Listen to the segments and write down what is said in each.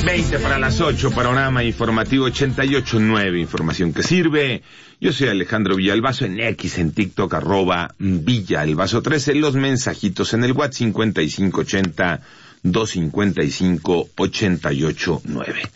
20 para las 8, panorama informativo 88.9, información que sirve. Yo soy Alejandro Villalbazo, en X, en TikTok, @Villalbazo13, los mensajitos en el WhatsApp 5580-255-889.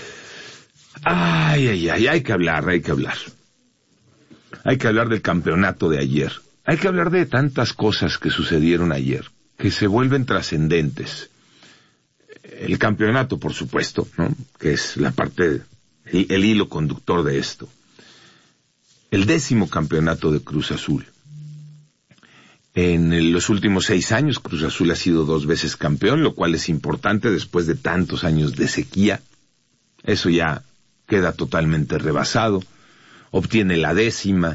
Ay, hay que hablar. Hay que hablar del campeonato de ayer. Hay que hablar de tantas cosas que sucedieron ayer, que se vuelven trascendentes. El campeonato, por supuesto, ¿no? Que es la parte, el hilo conductor de esto. El 10º campeonato de Cruz Azul. En los últimos 6 años, Cruz Azul ha sido 2 veces campeón, lo cual es importante después de tantos años de sequía. Eso ya queda totalmente rebasado. Obtiene la 10ª.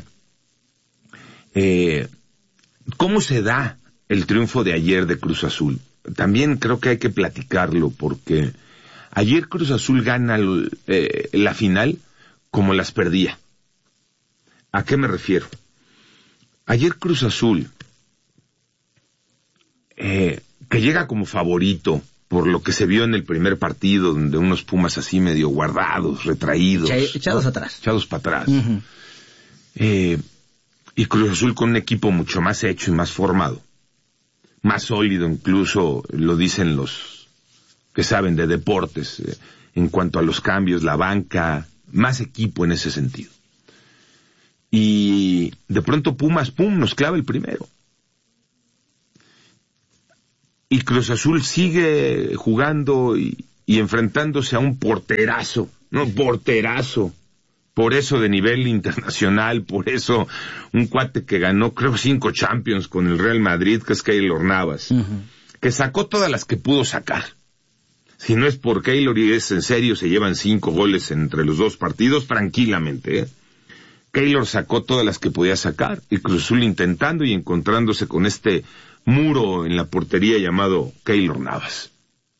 ¿Cómo se da el triunfo de ayer de Cruz Azul? También creo que hay que platicarlo, porque ayer Cruz Azul gana la final como las perdía. ¿A qué me refiero? Ayer Cruz Azul, que llega como favorito por lo que se vio en el primer partido, donde unos Pumas así medio guardados, retraídos, echados ¿no? atrás. Echados para atrás. Uh-huh. Y Cruz Azul con un equipo mucho más hecho y más formado. Más sólido, incluso lo dicen los que saben de deportes, en cuanto a los cambios, la banca, más equipo en ese sentido. Y de pronto Pumas, nos clava el primero. Y Cruz Azul sigue jugando y enfrentándose a un porterazo, ¿no? Porterazo. Por eso de nivel internacional, por eso un cuate que ganó, creo, 5 Champions con el Real Madrid, que es Keylor Navas, que sacó todas las que pudo sacar. Si no es por Keylor y es en serio, se llevan 5 goles entre los 2 partidos, tranquilamente, ¿eh? Keylor sacó todas las que podía sacar, y Cruz Azul intentando y encontrándose con este muro en la portería llamado Keylor Navas.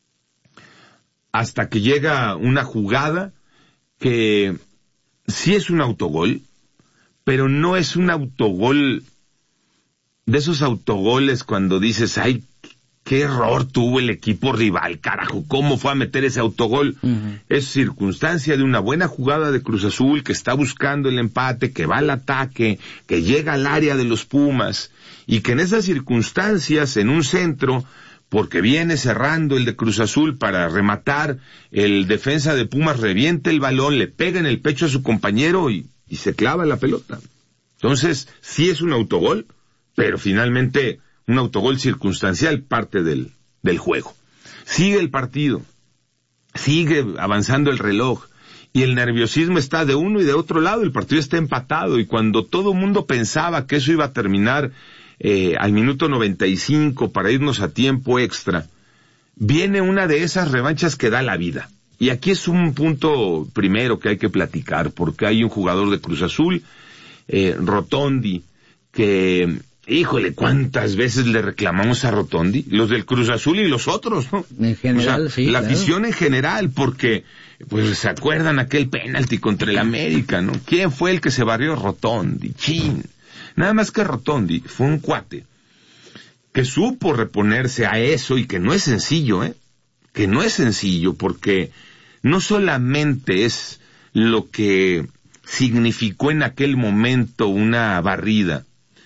Hasta que llega una jugada que sí es un autogol, pero no es un autogol de esos autogoles cuando dices, ay, qué error tuvo el equipo rival, carajo, ¿cómo fue a meter ese autogol? Uh-huh. Es circunstancia de una buena jugada de Cruz Azul, que está buscando el empate, que va al ataque, que llega al área de los Pumas, y que en esas circunstancias, en un centro, porque viene cerrando el de Cruz Azul para rematar, el defensa de Pumas revienta el balón, le pega en el pecho a su compañero y se clava la pelota. Entonces, sí es un autogol, pero finalmente un autogol circunstancial, parte del juego. Sigue el partido, sigue avanzando el reloj, y el nerviosismo está de uno y de otro lado, el partido está empatado, y cuando todo el mundo pensaba que eso iba a terminar al minuto 95 para irnos a tiempo extra, viene una de esas revanchas que da la vida. Y aquí es un punto primero que hay que platicar, porque hay un jugador de Cruz Azul, Rotondi, que, híjole, ¿cuántas veces le reclamamos a Rotondi? Los del Cruz Azul y los otros, ¿no? En general, o sea, sí. La claro. afición en general, porque, pues, ¿se acuerdan aquel penalti contra el América, no? ¿Quién fue el que se barrió? Rotondi, chin. Nada más que Rotondi fue un cuate que supo reponerse a eso, y que no es sencillo, que no es sencillo, porque no solamente es lo que significó en aquel momento una barrida,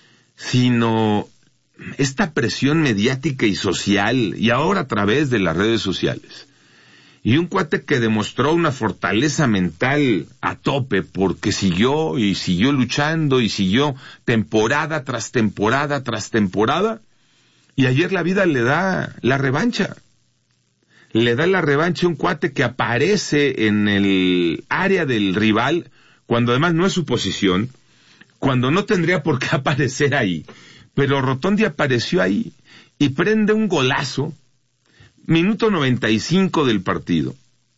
sino esta presión mediática y social, y ahora a través de las redes sociales. Y un cuate que demostró una fortaleza mental a tope, porque siguió luchando y siguió temporada tras temporada tras temporada, y ayer la vida le da la revancha. Le da la revancha a un cuate que aparece en el área del rival, cuando además no es su posición, cuando no tendría por qué aparecer ahí. Pero Rotondi apareció ahí y prende un golazo, minuto 95 del partido.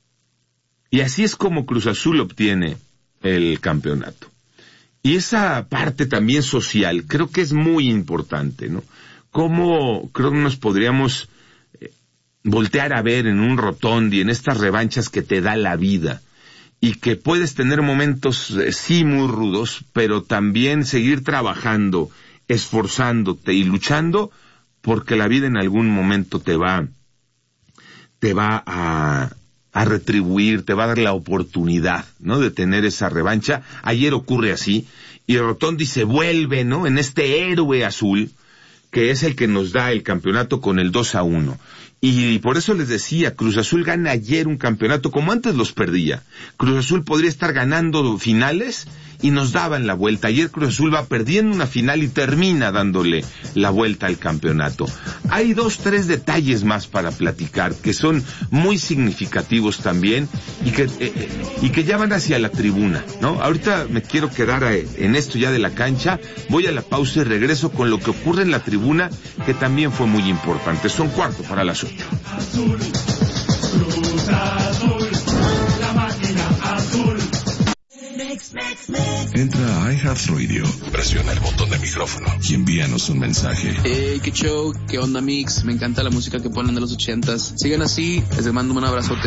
Y así es como Cruz Azul obtiene el campeonato. Y esa parte también social creo que es muy importante, ¿no? Cómo creo que nos podríamos voltear a ver en un Rotondi, en estas revanchas que te da la vida, y que puedes tener momentos sí muy rudos, pero también seguir trabajando, esforzándote y luchando, porque la vida en algún momento te va a a retribuir, te va a dar la oportunidad, ¿no?, de tener esa revancha. Ayer ocurre así, y Rotondi se vuelve, ¿no?, en este héroe azul, que es el que nos da el campeonato con el 2-1. Y por eso les decía, Cruz Azul gana ayer un campeonato como antes los perdía. Cruz Azul podría estar ganando finales y nos daban la vuelta. Ayer Cruz Azul va perdiendo una final y termina dándole la vuelta al campeonato. Hay 2-3 detalles más para platicar que son muy significativos también y que ya van hacia la tribuna, ¿no? Ahorita me quiero quedar en esto ya de la cancha. Voy a la pausa y regreso con lo que ocurre en la tribuna, que también fue muy importante. Son 7:45. Azul, Cruz Azul, la máquina azul. Entra a iHeartRadio, presiona el botón de micrófono y envíanos un mensaje. Qué show, qué onda mix, me encanta la música que ponen de los 80s. Sigan así, les mando un abrazote.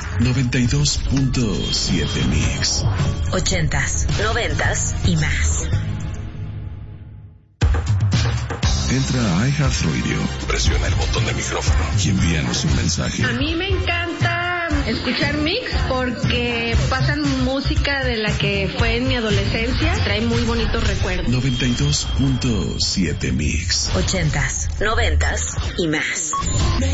92.7 Mix. 80s, 90s y más. Entra a iHeartRadio, presiona el botón de micrófono y envíanos un mensaje. A mí me encanta escuchar Mix porque pasan música de la que fue en mi adolescencia, trae muy bonitos recuerdos. 92.7 Mix. 80s, 90s y más.